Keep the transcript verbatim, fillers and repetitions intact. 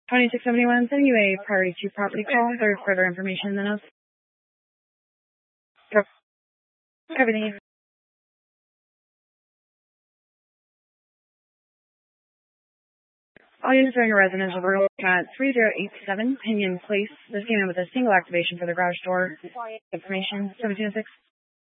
twenty-six seventy-one, sending you a priority two property call for further information than us. Everything. All units are in your residential room at three zero eight seven Pinion Place. This came in with a single activation for the garage door. Information seven two six.